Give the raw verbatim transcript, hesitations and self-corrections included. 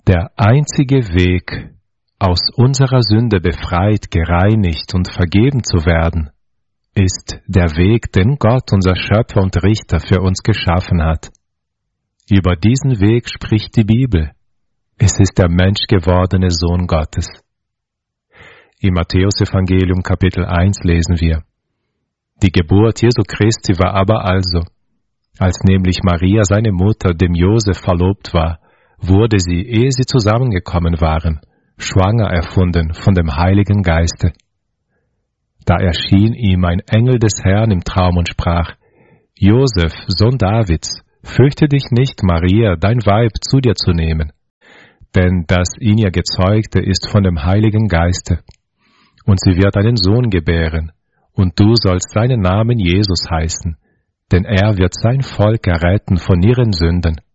Der einzige Weg, aus unserer Sünde befreit, gereinigt und vergeben zu werden, ist der Weg, den Gott, unser Schöpfer und Richter, für uns geschaffen hat. Über diesen Weg spricht die Bibel. Es ist der menschgewordene Sohn Gottes. Im Matthäus-Evangelium Kapitel eins lesen wir: Die Geburt Jesu Christi war aber also, als nämlich Maria, seine Mutter, dem Josef verlobt war, wurde sie, ehe sie zusammengekommen waren, schwanger erfunden von dem Heiligen Geiste. Da erschien ihm ein Engel des Herrn im Traum und sprach: Josef, Sohn Davids, fürchte dich nicht, Maria, dein Weib, zu dir zu nehmen, denn das in ihr Gezeugte ist von dem Heiligen Geiste. Und sie wird einen Sohn gebären, und du sollst seinen Namen Jesus heißen, denn er wird sein Volk erretten von ihren Sünden.